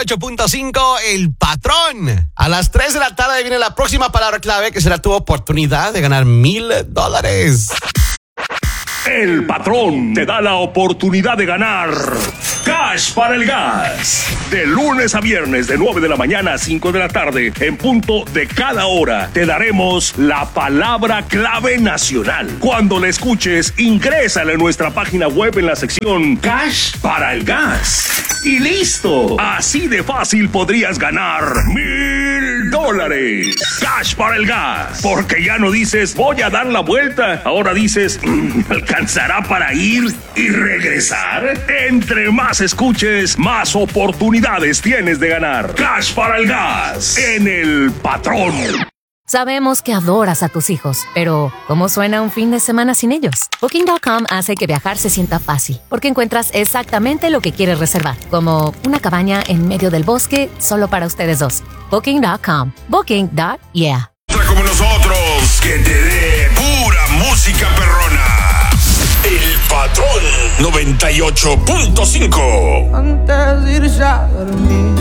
98.5, El Patrón. A las 3 de la tarde viene la próxima palabra clave que será tu oportunidad de ganar $1,000. El Patrón te da la oportunidad de ganar Cash para el Gas. De lunes a viernes, de 9 de la mañana a 5 de la tarde, en punto de cada hora, te daremos la palabra clave nacional. Cuando la escuches, ingrésala en nuestra página web en la sección Cash para el Gas. Y listo. Así de fácil podrías ganar $1,000. Cash para el Gas. Porque ya no dices, voy a dar la vuelta. Ahora dices, ¿alcanzará para ir y regresar? Entre más escuches, más oportunidades tienes de ganar. Cash para el Gas en El Patrón. Sabemos que adoras a tus hijos, pero ¿cómo suena un fin de semana sin ellos? Booking.com hace que viajar se sienta fácil, porque encuentras exactamente lo que quieres reservar, como una cabaña en medio del bosque solo para ustedes dos. Booking.com. Booking.yeah. Como nosotros, que te dé pura música perrona. El Patrón 98.5. Antes de irse a dormir,